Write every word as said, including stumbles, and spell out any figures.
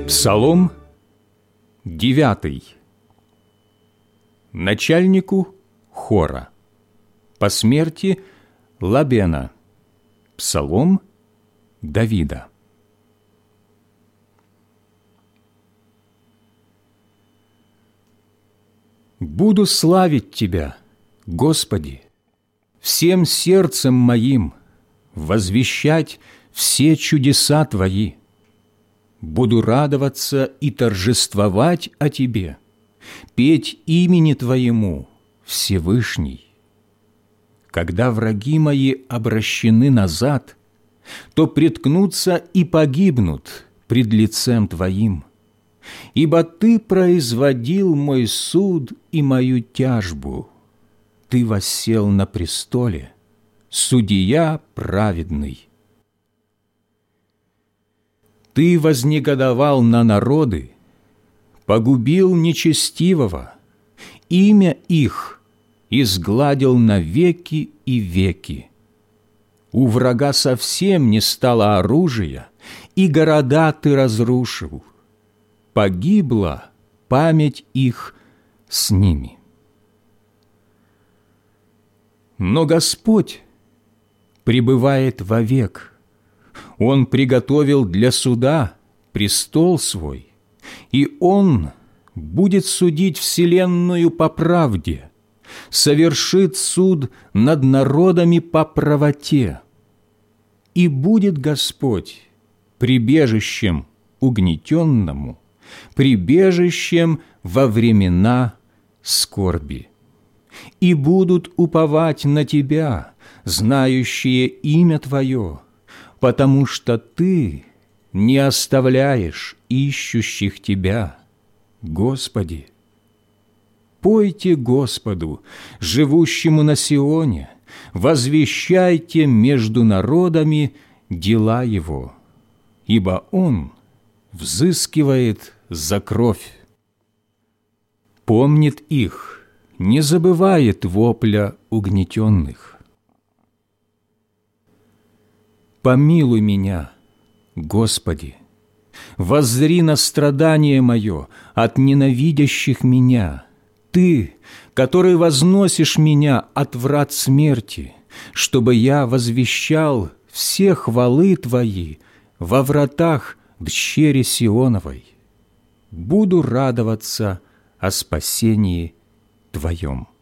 Псалом девятый. Начальнику хора. По смерти Лабена. Псалом Давида. Буду славить Тебя, Господи, всем сердцем моим, возвещать все чудеса Твои. Буду радоваться и торжествовать о Тебе, петь имени Твоему, Всевышний. Когда враги мои обращены назад, то приткнутся и погибнут пред лицем Твоим. Ибо Ты производил мой суд и мою тяжбу. Ты воссел на престоле, судия праведный. Ты вознегодовал на народы, погубил нечестивого, имя их изгладил навеки и веки. У врага совсем не стало оружия, и города Ты разрушил. Погибла память их с ними. Но Господь пребывает вовек. Он приготовил для суда престол свой, и Он будет судить вселенную по правде, совершит суд над народами по правоте. И будет Господь прибежищем угнетенному, прибежищем во времена скорби. И будут уповать на Тебя, знающие имя Твое, потому что Ты не оставляешь ищущих Тебя, Господи. Пойте Господу, живущему на Сионе, возвещайте между народами дела Его, ибо Он взыскивает за кровь. Помнит их, не забывает вопля угнетенных. Помилуй меня, Господи, воззри на страдание мое от ненавидящих меня. Ты, который возносишь меня от врат смерти, чтобы я возвещал все хвалы Твои во вратах дщери Сионовой. Буду радоваться о спасении Твоем.